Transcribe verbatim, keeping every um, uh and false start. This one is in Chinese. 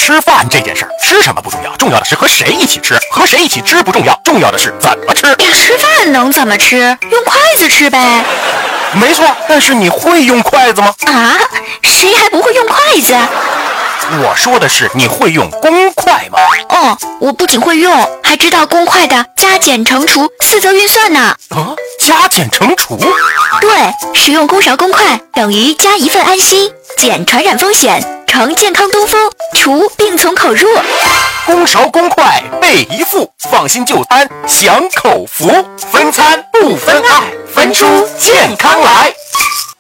吃饭这件事儿，吃什么不重要，重要的是和谁一起吃。和谁一起吃不重要，重要的是怎么吃。 吃饭能怎么吃？用筷子吃呗。 没错，但是你会用筷子吗？ 啊，谁还不会用筷子？ 我说的是你会用公筷吗？ 哦，我不仅会用，还知道公筷的加减乘除四则运算呢。 啊，加减乘除？ 对，使用公勺公筷等于加一份安心，减传染风险，乘健康东风，除病从口入。 公勺公筷备一副，放心就餐享口福。分餐不分爱，分出健康来。